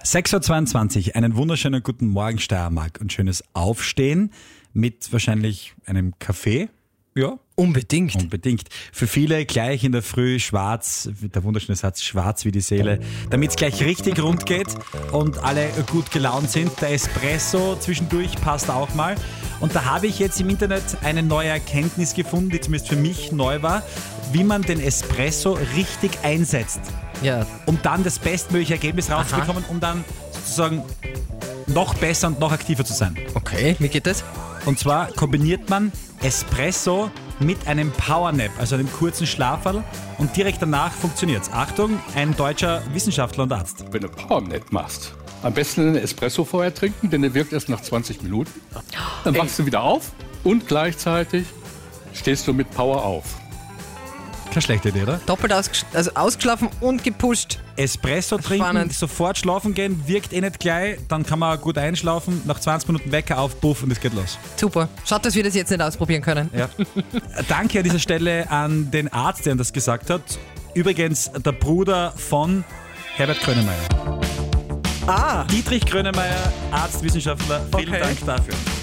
6.22 Uhr, einen wunderschönen guten Morgen Steiermark und schönes Aufstehen mit wahrscheinlich einem Kaffee. Ja, Unbedingt. Für viele gleich in der Früh schwarz, der wunderschöne Satz, schwarz wie die Seele, damit es gleich richtig rund geht und alle gut gelaunt sind. Der Espresso zwischendurch passt auch mal. Und da habe ich jetzt im Internet eine neue Erkenntnis gefunden, die zumindest für mich neu war, wie man den Espresso richtig einsetzt. Ja. Um dann das bestmögliche Ergebnis rauszubekommen, um dann sozusagen noch besser und noch aktiver zu sein. Okay, wie geht das? Und zwar kombiniert man Espresso mit einem Powernap, also einem kurzen Schlaferl, und direkt danach funktioniert's. Achtung, ein deutscher Wissenschaftler und Arzt. Wenn du Powernap machst, am besten einen Espresso vorher trinken, denn der wirkt erst nach 20 Minuten. Dann wachst du wieder auf und gleichzeitig stehst du mit Power auf. Keine schlechte Idee, oder? Doppelt ausgeschlafen und gepusht. Espresso trinken, Spannend. sofort schlafen gehen, wirkt nicht gleich, dann kann man gut einschlafen, nach 20 Minuten Wecker auf, puff, und es geht los. Super. Schaut, dass wir das jetzt nicht ausprobieren können. Ja. Danke an dieser Stelle an den Arzt, der das gesagt hat. Übrigens der Bruder von Herbert Grönemeyer. Dietrich Grönemeyer, Arzt, Wissenschaftler, vielen Okay. Dank dafür.